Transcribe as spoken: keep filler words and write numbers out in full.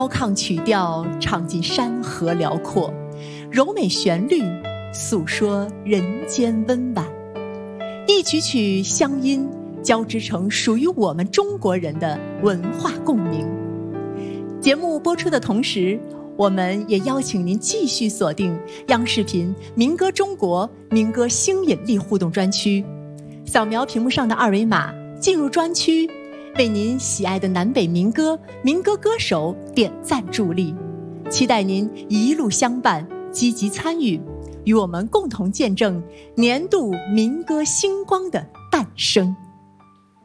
高亢曲调唱尽山河辽阔，柔美旋律诉说人间温婉，一曲曲乡音交织成属于我们中国人的文化共鸣。节目播出的同时，我们也邀请您继续锁定央视频民歌中国民歌新引力互动专区，扫描屏幕上的二维码进入专区，为您喜爱的南北民歌民歌歌手点赞助力，期待您一路相伴，积极参与，与我们共同见证年度民歌星光的诞生。